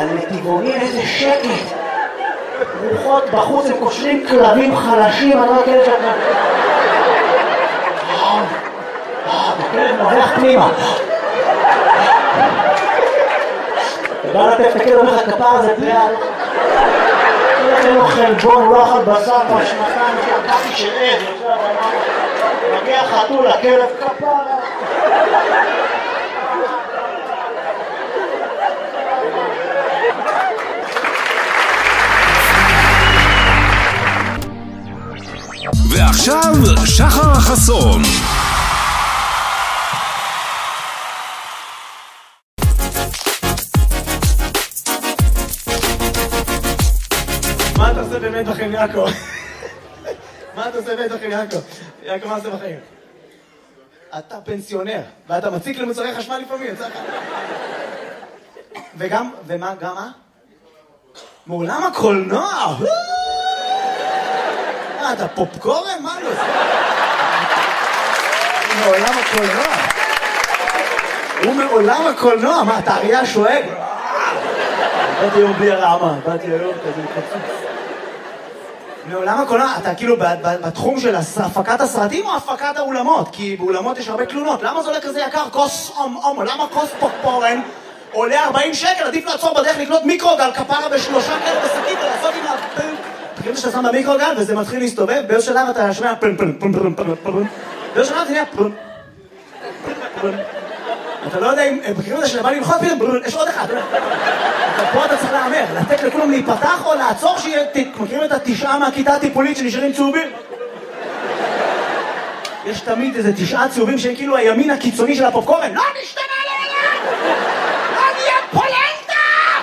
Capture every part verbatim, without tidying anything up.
בטבעונים איזה שקט. רוחות בחוץ, הם קושרים כלבים חלשים, אני לא הכלב שאתה... הכלב נובח פנימה. אתה בא לטף את הכלב, אומר לך כפר הזה פליאל. אין לו חלבון, הוא לא אכל בשר, כמו שנתיים, שהפאתי של עד, מגיע חתול, הכלב כפר. ועכשיו שחר חסון. מה אתה עושה באמת בחיים, יעקב? מה אתה עושה באמת בחיים, יעקב? יעקב, מה עושה בחיים? אתה פנסיונר, ואתה מציק למוצרי חשמל לפעמים, יצא לך. וגם, ומה, גם מה? מעולם הקולנוע! מה, אתה פופקורן? מה לא? הוא מעולם הקולנוע. הוא מעולם הקולנוע. מה, אתה אריה שואג? באתי היום בלי הרעמה. באתי היום כזה מקצוץ. מעולם הקולנוע, אתה כאילו בתחום של הפקת הסרטים או הפקת האולמות? כי באולמות יש הרבה תלונות. למה זה עולה כזה יקר? כוס אום אום. למה כוס פופקורן עולה ארבעים שקל? עדיף לעצור בדרך לקנות מיקרוגל כפרה בשלושה כאלה בשקית ולעשות עם הפלפ. תקרים שאתה שם במיקרוגל וזה מתחיל להסתובב, באיזה שלב אתה שומע פלם פלם פלם פלם פלם פלם, באיזה שלב זה נהיה פלם פלם. אתה לא יודע אם בקרים הזה שלבא ללחוץ פלם פלם, יש עוד אחד. פה אתה צריך להאמר, לתת לכולם להיפתח או לעצור שיהיה, מכירים את התשעה מהכיתה הטיפולית שנשארים צהובים? יש תמיד איזה תשעה צהובים שהם כאילו הימין הקיצוני של הפופקורן. לא נשתנה לעולם! לא נהיה פולנטה!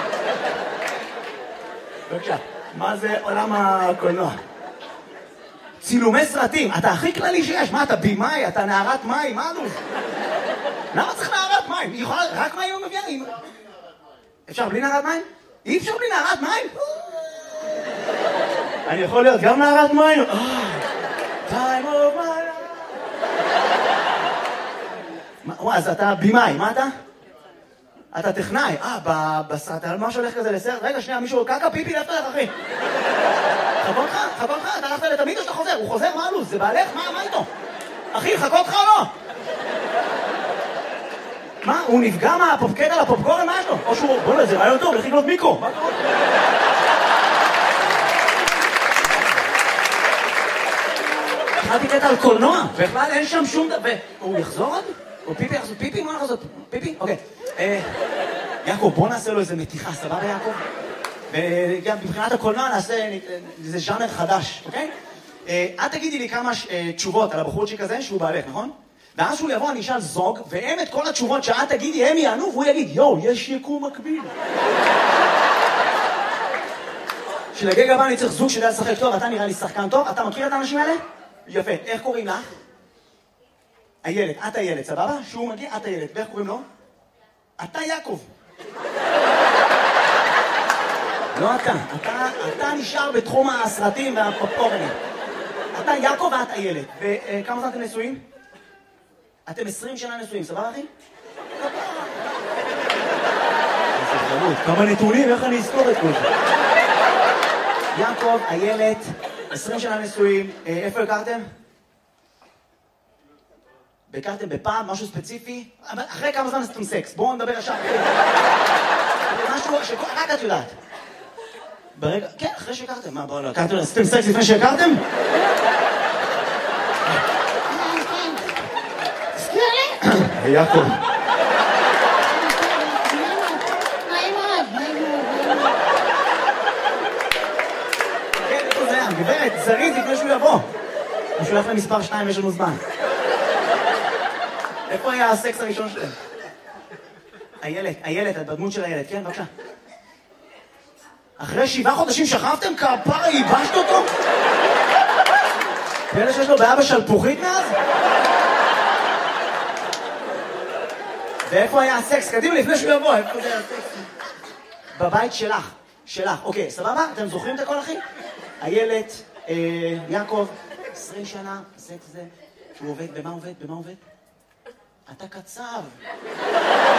בבקשה. מה זה עולם הקולנוע? צילומי סרטים, אתה הכי כללי שיש. מה, אתה בימאי, אתה נערת מים, מה אלוף? למה צריך נערת מים? היא יכולה, רק מים הוא מביאה? אפשר בלי נערת מים? אי אפשר בלי נערת מים? אני יכול להיות גם נערת מים? time of my life. אז אתה בימאי, מה אתה? אתה טכנאי, אה, בסרט, על מה שהולך כזה לסרט? רגע, שנייה, מישהו, קקה, פיפי, לאיפה לך, אחי? חכו אותך, חכו אותך, אתה הלכת לתמיד או שאתה חוזר? הוא חוזר, מה אלוף? זה בעלך? מה, מה איתו? אחי, חכו אותך או לא? מה, הוא נפגע מהפופקט על הפופקורן? מה יש לו? או שהוא, בוא נראה, זה רעיון טוב, לך לקנות מיקרו. מה קורה? התחלתי קטע על קולנוע, בכלל אין שם שום דבר. הוא יחזור עוד? או פיפי יחזור? פיפי? מה יחזור? פיפי? אוקיי. יעקב, בוא נעשה לו איזה מתיחה, סבבה יעקב? וגם מבחינת הקולנוע נעשה איזה ז'אנר חדש, אוקיי? את תגידי לי כמה תשובות על הבחורצ'יק הזה שהוא בעלך, נכון? ואז שהוא יבוא, אני אשאל זוג, והם את כל התשובות שאת תגידי, הם יענו, והוא יגיד, יואו, יש יקום מקביל. שלגג הבא אני צריך זוג שיודע לשחק טוב, אתה נראה לי שחקן טוב, אתה מכיר את האנשים האלה? יפה, איך קוראים לך? הילד, את הילד, סבבה? שהוא מגיע, את הילד, ואיך קוראים לו? אתה יעקב. לא אתה, אתה, אתה נשאר בתחום הסרטים והפופקורנים. אתה יעקב ואת הילד. וכמה זמן אתם נשואים? אתם עשרים שנה נשואים, סבבה אחי? כמה נתונים, איך אני אזכור את כל זה? יעקב, הילד, עשרים שנה נשואים, איפה הכרתם? הכרתם בפעם, משהו ספציפי? אחרי כמה זמן עשיתם סקס? בואו נדבר ישר. משהו שרק את יודעת. ברגע, כן, אחרי שהכרתם. מה, בואו לא, הכרתם, עשיתם סקס לפני שהכרתם? תזכיר לי? יעקב. כן, איפה זה היה? גברת, זריז לפני שהוא יבוא. הוא שולח למספר שתיים, יש לנו זמן. איפה היה הסקס הראשון שלהם? הילד, הילד, את בדמות של הילד, כן, בבקשה. אחרי שבעה חודשים שכבתם? כפרה, ייבשת אותו? ואלה שיש לו בעיה בשלפוחית מאז? ואיפה היה הסקס? קדימה, לפני שהוא יבוא, איפה זה היה הסקס? בבית שלך, שלך. אוקיי, סבבה? אתם זוכרים את הכל, אחי? הילד, יעקב, עשרים שנה, סקס זה, שהוא עובד, במה עובד? במה עובד? אתה קצב.